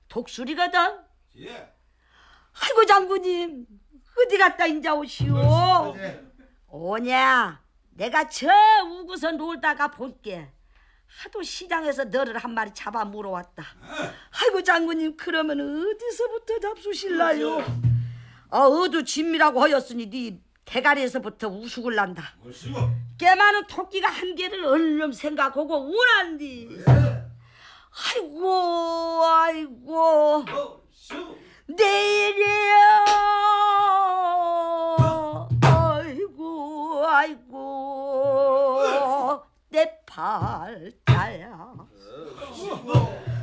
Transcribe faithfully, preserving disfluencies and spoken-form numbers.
독수리거든. 예. 아이고 장군님 어디 갔다 인자 오시오. 오냐 내가 저 우구서 놀다가 볼게. 하도 시장에서 너를 한 마리 잡아 물어왔다. 아이고 장군님 그러면 어디서부터 잡수실라요? 어 어두 진미라고 하였으니 네 대가리에서부터 우스글 난다. 꽤 많은 토끼가 한 개를 얼른 생각하고 오란디. 아이고 아이고 내일이야. 아이고 아이고 내 팔